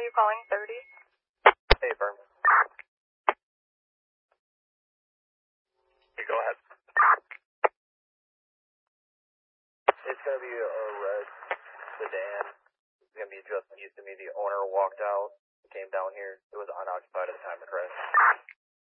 you calling 30? Hey, Burn. Hey, go ahead. It's going to be a red sedan. It's going to be just east of me. The owner walked out, came down here. It was unoccupied at the time of crash.